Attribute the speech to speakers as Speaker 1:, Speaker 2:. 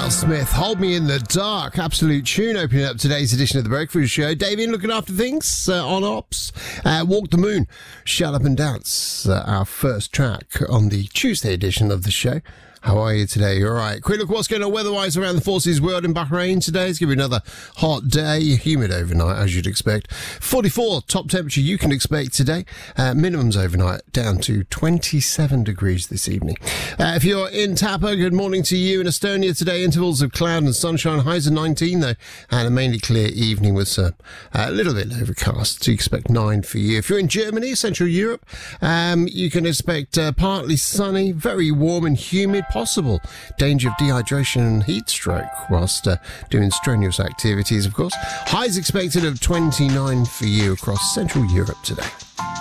Speaker 1: Smith, Hold Me in the Dark. Absolute tune opening up today's edition of the Breakfast Show. Damien looking after things on Ops. Walk the Moon, Shut Up and Dance. Our first track on the Tuesday edition of the show. How are you today? All right. Quick look what's going on weather-wise around the Forces world in Bahrain today. It's going to be another hot day. Humid overnight, as you'd expect. 44 top temperature you can expect today. Minimums overnight down to 27 degrees this evening. If you're in Tapa, good morning to you. In Estonia today, intervals of cloud and sunshine. Highs of 19, though. And a mainly clear evening with a little bit overcast. So you expect 9 for you. If you're in Germany, Central Europe, you can expect partly sunny, very warm and humid. Possible danger of dehydration and heat stroke whilst doing strenuous activities, of course. Highs expected of 29 for you across Central Europe today.